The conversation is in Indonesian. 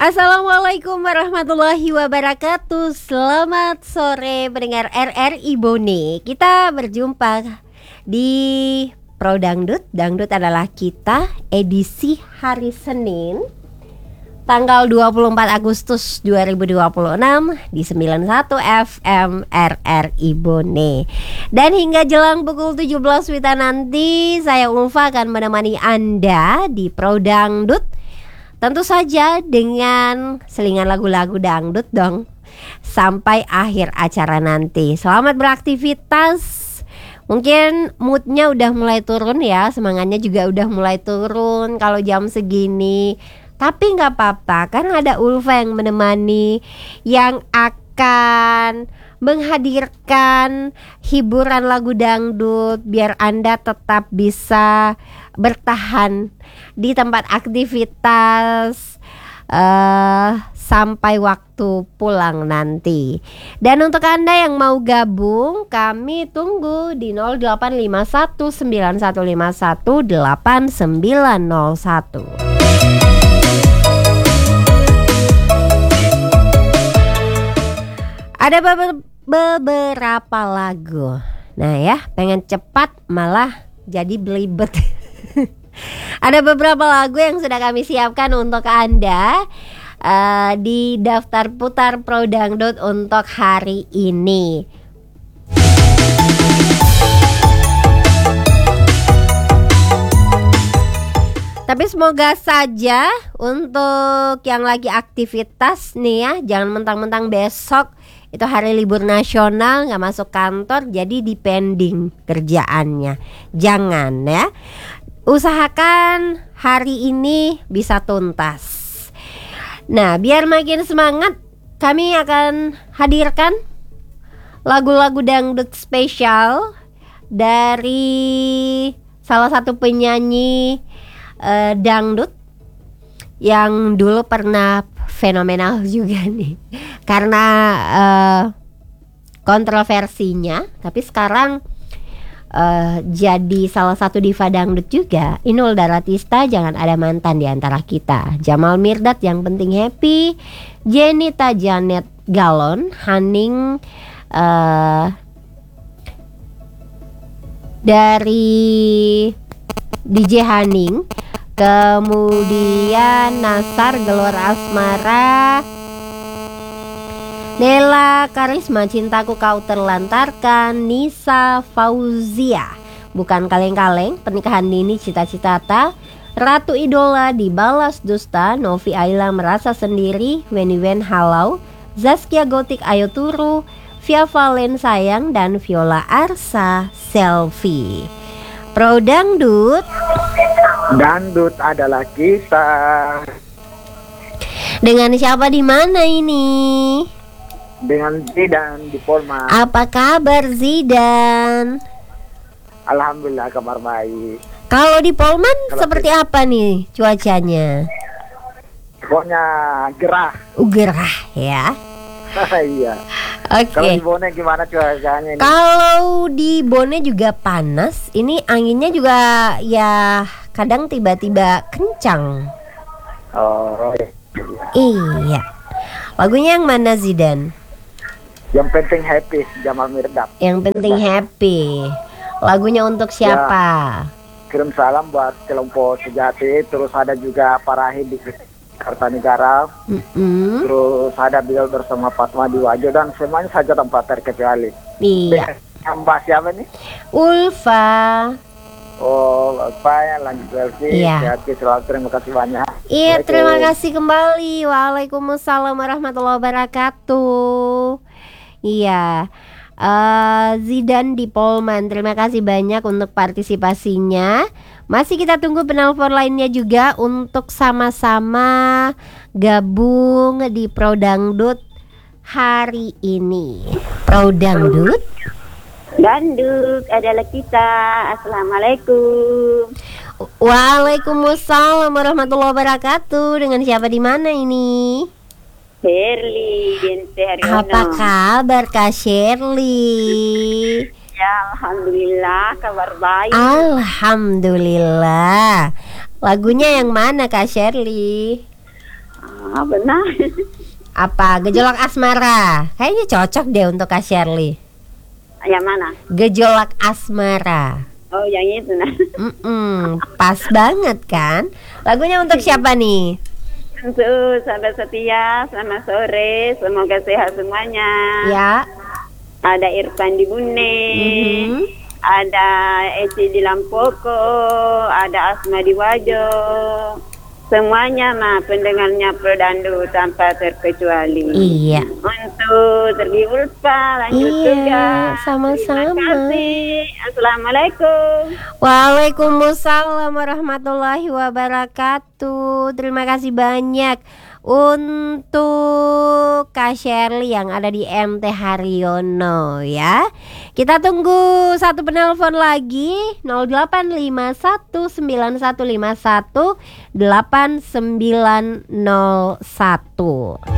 Assalamualaikum warahmatullahi wabarakatuh. Selamat sore pendengar RRI Bone. Kita berjumpa di Pro Dangdut. Dangdut adalah kita, edisi hari Senin tanggal 24 Agustus 2026 di 91 FM RRI Bone. Dan hingga jelang pukul 17 WITA nanti, saya Ulfa akan menemani Anda di Pro Dangdut. Tentu saja dengan selingan lagu-lagu dangdut dong, sampai akhir acara nanti. Selamat beraktivitas. Mungkin moodnya udah mulai turun ya, semangatnya juga udah mulai turun kalau jam segini. Tapi gak apa-apa, kan ada Ulfa yang menemani, yang akan menghadirkan hiburan lagu dangdut biar Anda tetap bisa bertahan di tempat aktivitas sampai waktu pulang nanti. Dan untuk Anda yang mau gabung, kami tunggu di 0851 9151 8901. Ada beberapa lagu. Nah ya, pengen cepat malah jadi belibet. Ada beberapa lagu yang sudah kami siapkan untuk Anda di daftar putar Pro Dangdut untuk hari ini. Tapi semoga saja untuk yang lagi aktivitas nih ya, jangan mentang-mentang besok itu hari libur nasional gak masuk kantor jadi dipending kerjaannya. Jangan ya. Usahakan hari ini bisa tuntas. Nah, biar makin semangat, kami akan hadirkan lagu-lagu dangdut spesial dari salah satu penyanyi dangdut yang dulu pernah fenomenal juga nih karena kontroversinya, tapi sekarang jadi salah satu diva dangdut juga. Inul Daratista, jangan ada mantan di antara kita. Jamal Mirdad, yang penting happy. Jenita Janet Galon, Haning dari DJ Haning. Kemudian Nasar, Gelor Asmara. Nela Karisma, Cintaku Kau Terlantarkan. Nisa Fauzia, Bukan Kaleng-Kaleng, Pernikahan Dini, Cita-Citata. Ratu Idola, Dibalas Dusta. Novi Aila, Merasa Sendiri. Weni Wen Halau. Zaskia Gotik, Ayo Turu. Via Valen Sayang, dan Viola Arsa, Selfie. Pro Dangdut. Dangdut adalah kita. Dengan siapa di mana ini? Dengan Zidan di Polman. Apa kabar Zidan? Alhamdulillah kabar baik. Kalau di Polman seperti apa nih cuacanya? Pokoknya gerah. Gerah ya. Iya. Oke. Kalau di Bone gimana cuacanya ini? Kalau di Bone juga panas. Ini anginnya juga ya kadang tiba-tiba kencang. Oh iya. Lagunya yang mana Zidan? Yang penting happy, Jamal Mirdad. Yang penting happy. Lagunya untuk siapa? Ya, kirim salam buat kelompok sejati. Terus ada juga Parahi di Kartanegara. Terus ada Bilal bersama Fatma di Wajo. Dan semuanya saja tanpa terkecuali. Iya. Mbak siapa nih? Ulfa. Oh, apa ya, lanjut selfie. Iya. Selalu terima kasih banyak. Iya, terima kasih kembali. Waalaikumsalam warahmatullahi wabarakatuh. Iya. Zidan di Polman, terima kasih banyak untuk partisipasinya. Masih kita tunggu penelpon lainnya juga untuk sama-sama gabung di Pro Dangdut hari ini. Pro Dangdut. Dangdut adalah kita. Assalamualaikum. Waalaikumsalam warahmatullahi wabarakatuh. Dengan siapa di mana ini? Shirley binti Haryono. Apa kabar Kak Shirley? Ya, alhamdulillah kabar baik. Alhamdulillah. Lagunya yang mana Kak Shirley? Benar. Apa? Gejolak asmara. Kayaknya cocok deh untuk Kak Shirley. Yang mana? Gejolak asmara. Oh, yang itu nah. Pas banget kan? Lagunya untuk siapa nih? Untuk sahabat setia, selamat sore, semoga sehat semuanya. Ya. Ada Irfan di Bune, ada Eci di Lampoko, ada Asma di Wajo. Semuanya mah pendengarnya Prodandu tanpa terkecuali. Iya. Untuk Tergi Ulfa, lanjut juga. Sama-sama. Terima kasih. Assalamualaikum. Waalaikumsalam warahmatullahi wabarakatuh. Terima kasih banyak untuk Kak Shirley yang ada di MT Haryono ya. Kita tunggu satu penelpon lagi 085191518901.